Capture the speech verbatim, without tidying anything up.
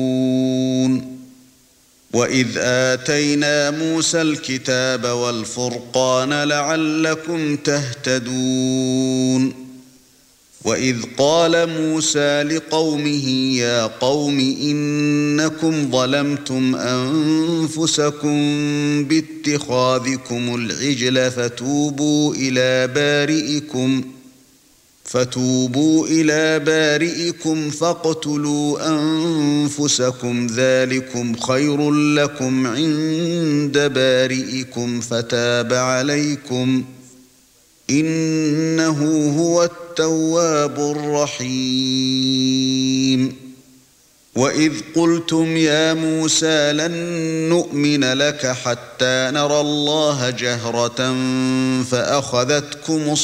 وَإِذْ آتَيْنَا مُوسَى الْكِتَابَ وَالْفُرْقَانَ لَعَلَّكُمْ تَهْتَدُونَ وَإِذْ قَالَ مُوسَى لِقَوْمِهِ يَا قَوْمِ إِنَّكُمْ ظَلَمْتُمْ أَنفُسَكُمْ بِاتِّخَاذِكُمُ الْعِجْلَ فَتُوبُوا إِلَى بَارِئِكُمْ فتوبوا إلى بارئكم فاقتلوا أنفسكم ذلكم خير لكم عند بارئكم فتاب عليكم إنه هو التواب الرحيم وَإِذْ قُلْتُمْ يَا مُوسَى لَن نُّؤْمِنَ لَكَ حَتَّى نَرَى اللَّهَ جَهْرَةً فَأَخَذَتْكُمُ